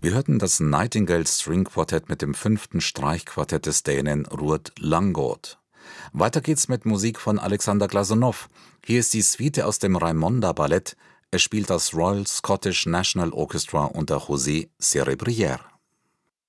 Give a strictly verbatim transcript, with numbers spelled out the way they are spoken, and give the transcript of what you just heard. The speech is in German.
Wir hörten das Nightingale String Quartett mit dem fünften Streichquartett des Dänen Ruud Langgaard. Weiter geht's mit Musik von Alexander Glazunov. Hier ist die Suite aus dem Raimonda-Ballett. Es spielt das Royal Scottish National Orchestra unter José Cerebrière.